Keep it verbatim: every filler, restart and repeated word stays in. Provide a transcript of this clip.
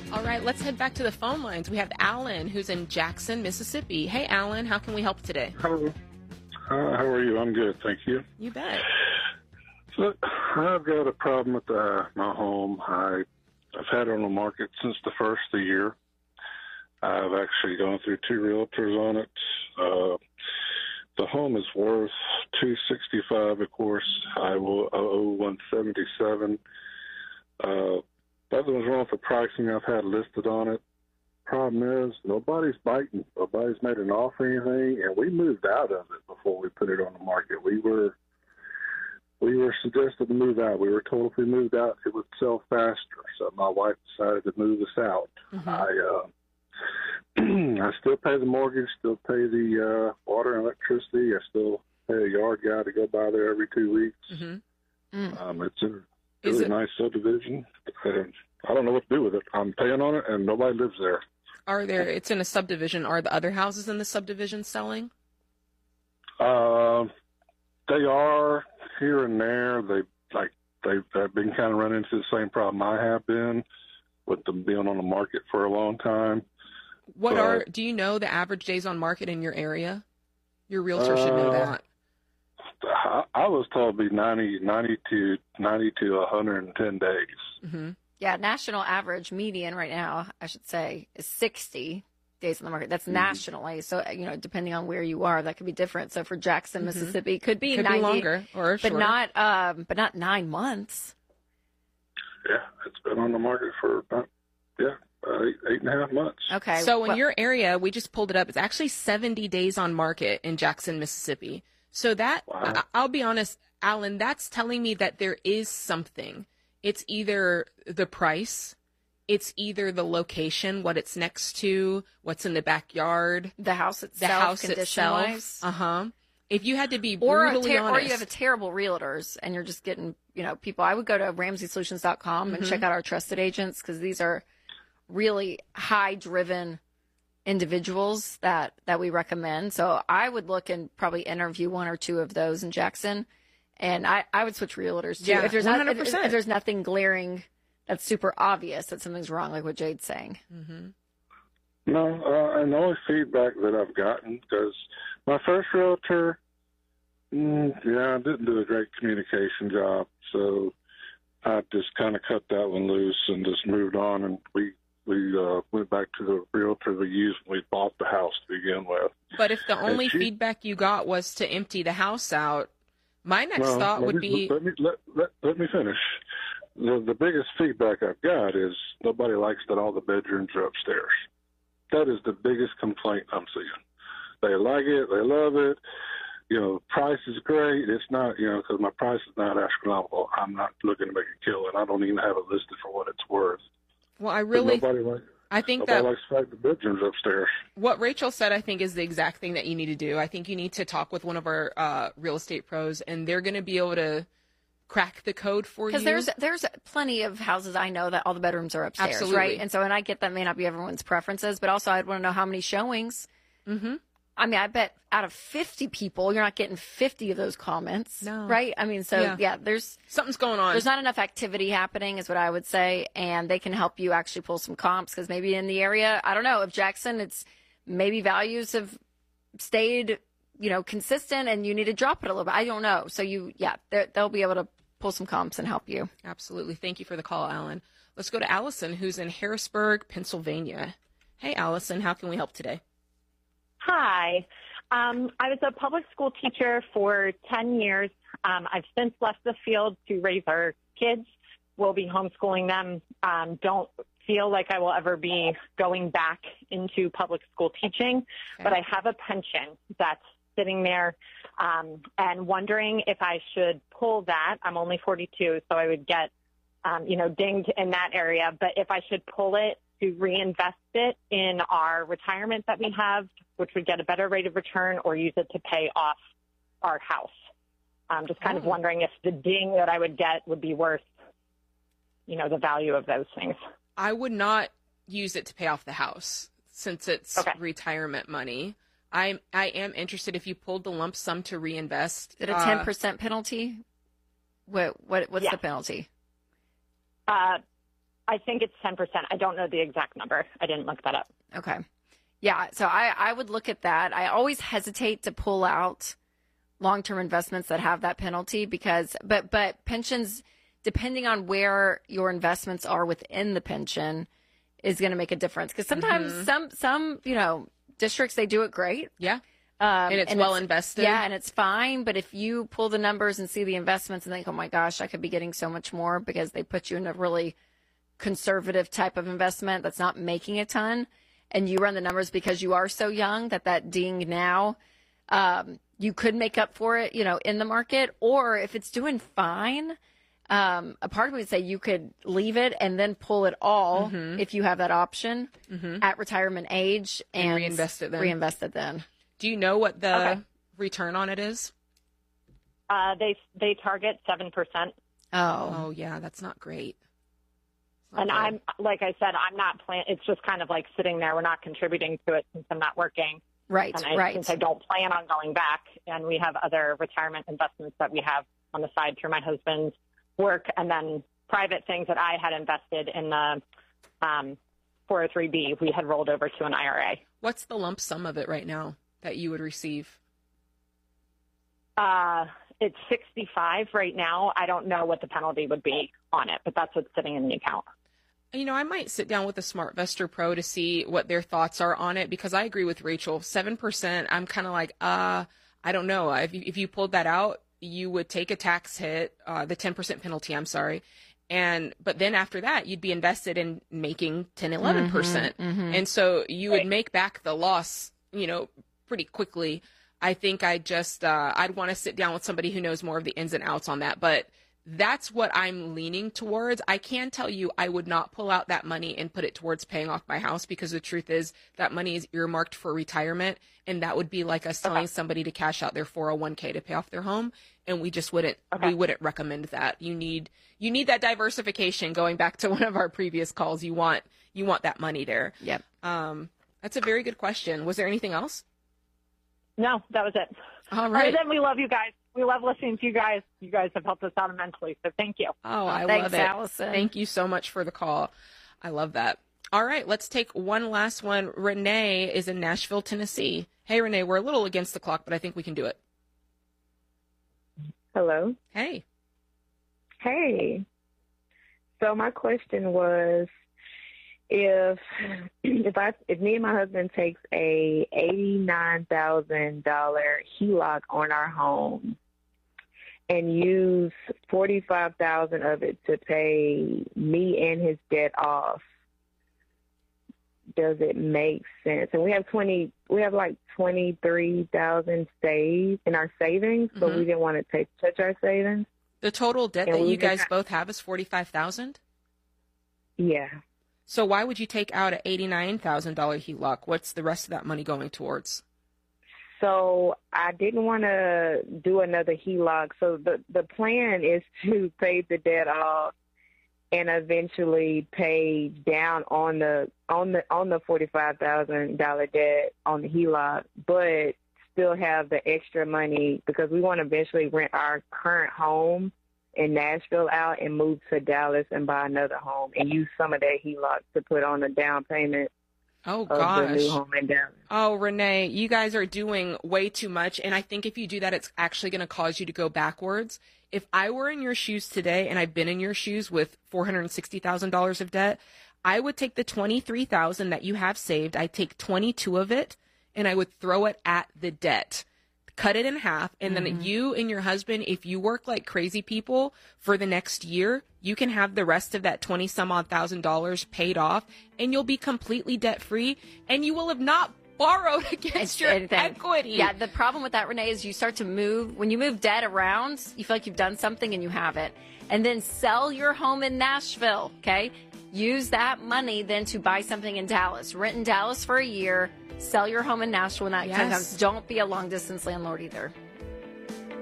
All right, let's head back to the phone lines. We have Alan, who's in Jackson, Mississippi. Hey, Alan, how can we help today? Hello. Uh, how are you? I'm good, thank you. You bet. So I've got a problem with uh, my home. I, I've had it on the market since the first of the year. I've actually gone through two realtors on it. Uh, the home is worth two sixty-five. Of course, I will owe one seventy-seven. Uh, Nothing was wrong with the pricing I've had listed on it. Problem is, nobody's biting. Nobody's made an offer or anything, and we moved out of it before we put it on the market. We were we were suggested to move out. We were told if we moved out, it would sell faster. So my wife decided to move us out. Mm-hmm. I uh, I still pay the mortgage, still pay the uh, water and electricity. I still pay a yard guy to go by there every two weeks. Mm-hmm. Mm. Um, it's a really it, nice subdivision. And I don't know what to do with it. I'm paying on it, and nobody lives there. Are there? It's in a subdivision. Are the other houses in the subdivision selling? Uh, they are here and there. They like they've, they've been kind of running into the same problem I have been with them being on the market for a long time. What but, are? Do you know the average days on market in your area? Your realtor uh, should know that. I, I was told to be ninety, ninety to ninety to one hundred ten days. Mm-hmm. Yeah, national average median right now, I should say, is sixty days on the market. That's mm-hmm. nationally. So, you know, depending on where you are, that could be different. So for Jackson, mm-hmm. Mississippi, it could be could ninety, be longer or but shorter. not, um, but not nine months. Yeah, it's been on the market for about, yeah, uh, eight, eight and a half months. Okay. So in well, your area, we just pulled it up. It's actually seventy days on market in Jackson, Mississippi. So that, wow. I, I'll be honest, Alan, that's telling me that there is something. It's either the price, it's either the location, what it's next to, what's in the backyard, the house itself, the house itself. itself. Uh huh. If you had to be or brutally ter- honest, or you have a terrible realtors and you're just getting, you know, people. I would go to Ramsey Solutions dot com and mm-hmm. check out our trusted agents because these are really high driven individuals that, that we recommend. So I would look and probably interview one or two of those in Jackson. And I, I would switch realtors too. Yeah, if there's one not, hundred percent. if, if there's nothing glaring that's super obvious that something's wrong, like what Jade's saying. Mm-hmm. No, uh, and the only feedback that I've gotten, because my first realtor, mm, yeah, didn't do a great communication job. So I just kind of cut that one loose and just moved on. And we we uh, went back to the realtor we used when we bought the house to begin with. But if the only she, feedback you got was to empty the house out, my next well, thought would me, be... Let me, let, let, let me finish. The, the biggest feedback I've got is nobody likes that all the bedrooms are upstairs. That is the biggest complaint I'm seeing. They like it. They love it. You know, price is great. It's not, you know, because my price is not astronomical. I'm not looking to make a killing. I don't even have it listed for what it's worth. Well, I really... Nobody likes I think Nobody that likes the fact the bedrooms upstairs. What Rachel said, I think, is the exact thing that you need to do. I think you need to talk with one of our uh, real estate pros, and they're going to be able to crack the code for you. Because there's there's plenty of houses I know that all the bedrooms are upstairs, Absolutely. right? And so, and I get that may not be everyone's preferences, but also I'd want to know how many showings. Mm-hmm. I mean, I bet out of fifty people, you're not getting fifty of those comments, no. right? I mean, so yeah. yeah, there's something's going on. There's not enough activity happening, is what I would say, and they can help you actually pull some comps because maybe in the area, I don't know, if Jackson, it's maybe values have stayed, you know, consistent, and you need to drop it a little bit. I don't know. So you, yeah, they'll be able to pull some comps and help you. Absolutely. Thank you for the call, Alan. Let's go to Allison, who's in Harrisburg, Pennsylvania. Hey, Allison, how can we help today? Hi. Um, I was a public school teacher for ten years. Um, I've since left the field to raise our kids. We'll be homeschooling them. Um, don't feel like I will ever be going back into public school teaching, okay. But I have a pension that's sitting there um, and wondering if I should pull that. I'm only forty-two, so I would get, um, you know, dinged in that area. But if I should pull it to reinvest it in our retirement that we have, which would get a better rate of return, or use it to pay off our house. I'm just kind oh. of wondering if the ding that I would get would be worth, you know, the value of those things. I would not use it to pay off the house since it's okay. retirement money. I I am interested if you pulled the lump sum to reinvest. Is it a ten percent uh, penalty? What what what's yeah. the penalty? Uh, I think it's ten percent. I don't know the exact number. I didn't look that up. Okay. Yeah. So I, I would look at that. I always hesitate to pull out long-term investments that have that penalty because, but, but pensions, depending on where your investments are within the pension, is going to make a difference. Because sometimes mm-hmm. some, some, you know, districts, they do it great. Yeah. Um, and it's and well it's, invested. Yeah, and it's fine. But if you pull the numbers and see the investments and think, oh my gosh, I could be getting so much more because they put you in a really conservative type of investment that's not making a ton, and you run the numbers because you are so young that that ding now, um, you could make up for it, you know, in the market. Or if it's doing fine, um, a part of me would say you could leave it and then pull it all mm-hmm. if you have that option mm-hmm. at retirement age and, and reinvest it then. Reinvest it then. Do you know what the okay. return on it is? Uh, they they target seven percent. Oh, oh yeah, that's not great. And good. I'm, like I said, I'm not plan. It's just kind of like sitting there. We're not contributing to it since I'm not working. Right, and I, right. Since I don't plan on going back, and we have other retirement investments that we have on the side through my husband's work, and then private things that I had invested in the um, four oh three B. We had rolled over to an I R A. What's the lump sum of it right now that you would receive? Uh, it's sixty-five right now. I don't know what the penalty would be on it, but that's what's sitting in the account. You know, I might sit down with a SmartVestor Pro to see what their thoughts are on it, because I agree with Rachel. seven percent, I'm kind of like, uh, I don't know. If you, if you pulled that out, you would take a tax hit, uh, the ten percent penalty, I'm sorry. And, but then after that, you'd be invested in making ten, eleven percent. Mm-hmm, mm-hmm. And so you would make back the loss, you know, pretty quickly. I think I just, uh, I'd want to sit down with somebody who knows more of the ins and outs on that. But that's what I'm leaning towards. I can tell you I would not pull out that money and put it towards paying off my house, because the truth is that money is earmarked for retirement, and that would be like us telling okay. somebody to cash out their four oh one k to pay off their home, and we just wouldn't okay. we wouldn't recommend that. You need you need that diversification. Going back to one of our previous calls, you want you want that money there. Yep. Um, that's a very good question. Was there anything else? No, that was it. All right. Other than we love you guys. We love listening to you guys. You guys have helped us out immensely, so thank you. Oh, I Thanks, love it. Allison. Thank you so much for the call. I love that. All right, let's take one last one. Renee is in Nashville, Tennessee. Hey, Renee, we're a little against the clock, but I think we can do it. Hello. Hey. Hey. So my question was, if if I if me and my husband takes a eighty-nine thousand dollar H E L O C on our home and use forty-five thousand of it to pay me and his debt off, does it make sense? And we have twenty we have like twenty-three thousand saved in our savings, mm-hmm. but we didn't want to take touch our savings. The total debt and that you guys just, both have is forty-five thousand dollars? Yeah. So why would you take out an eighty-nine thousand dollars H E L O C? What's the rest of that money going towards? So I didn't want to do another H E L O C. So the, the plan is to pay the debt off and eventually pay down on the on the on the forty-five thousand dollars debt on the H E L O C, but still have the extra money because we want to eventually rent our current home in Nashville out and move to Dallas and buy another home and use some of that H E L O C to put on the down payment. Oh, of gosh. the new home in Dallas. Oh, Renee, you guys are doing way too much. And I think if you do that, it's actually going to cause you to go backwards. If I were in your shoes today, and I've been in your shoes with four hundred sixty thousand dollars of debt, I would take the twenty-three thousand dollars that you have saved. I'd take twenty-two of it, and I would throw it at the debt. Cut it in half, and then mm-hmm. you and your husband, if you work like crazy people for the next year, you can have the rest of that twenty some odd thousand dollars paid off, and you'll be completely debt free, and you will have not borrowed against it's your anything. equity. Yeah, the problem with that, Renee, is you start to move, when you move debt around, you feel like you've done something and you haven't. And then sell your home in Nashville, okay? Use that money then to buy something in Dallas. Rent in Dallas for a year. Sell your home in Nashville when that yes. comes. Don't be a long-distance landlord either.